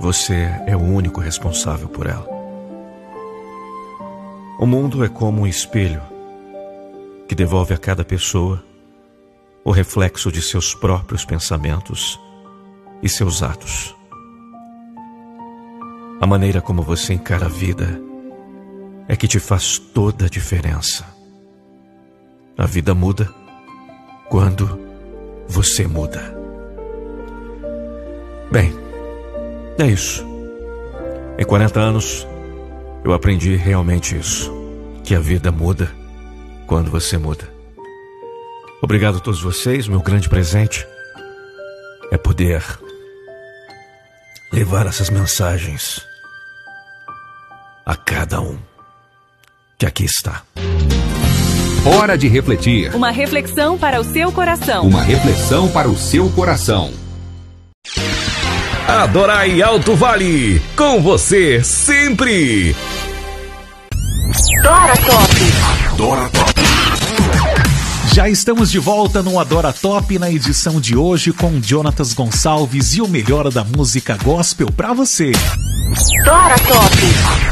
você é o único responsável por ela. O mundo é como um espelho que devolve a cada pessoa o reflexo de seus próprios pensamentos e seus atos. A maneira como você encara a vida é que te faz toda a diferença. A vida muda quando você muda. Bem, é isso. Em 40 anos, eu aprendi realmente isso, que a vida muda quando você muda. Obrigado a todos vocês. Meu grande presente é poder levar essas mensagens a cada um que aqui está. Hora de refletir. Uma reflexão para o seu coração. Uma reflexão para o seu coração. Adorai Alto Vale, com você sempre. Adora Top. Adora Top. Já estamos de volta no Adora Top, na edição de hoje com Jonatas Gonçalves e o melhor da música gospel pra você. Adora Top.